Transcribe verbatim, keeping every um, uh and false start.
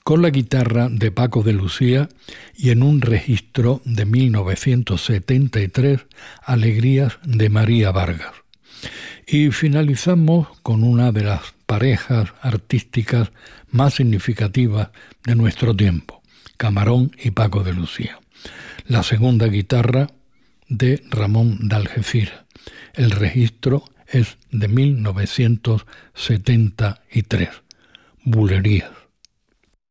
con la guitarra de Paco de Lucía y en un registro de mil novecientos setenta y tres, Alegrías de María Vargas. Y finalizamos con una de las parejas artísticas más significativas de nuestro tiempo, Camarón y Paco de Lucía. La segunda guitarra de Ramón de Algeciras. El registro es de mil novecientos setenta y tres, Bulerías.